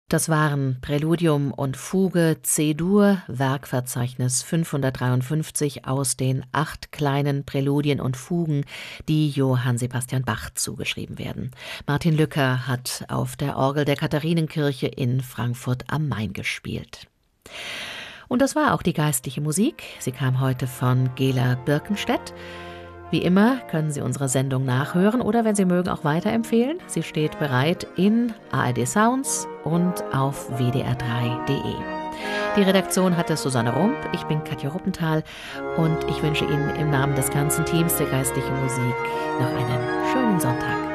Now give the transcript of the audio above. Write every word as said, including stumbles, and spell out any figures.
Das waren Präludium und Fuge C-Dur, Werkverzeichnis fünfhundertdreiundfünfzig aus den acht kleinen Präludien und Fugen, die Johann Sebastian Bach zugeschrieben werden. Martin Lücker hat auf der Orgel der Katharinenkirche in Frankfurt am Main gespielt. Und das war auch die geistliche Musik. Sie kam heute von Gela Birkenstedt. Wie immer können Sie unsere Sendung nachhören oder, wenn Sie mögen, auch weiterempfehlen. Sie steht bereit in A R D Sounds und auf w d r drei punkt d e. Die Redaktion hatte Susanne Rump, ich bin Katja Ruppenthal und ich wünsche Ihnen im Namen des ganzen Teams der geistlichen Musik noch einen schönen Sonntag.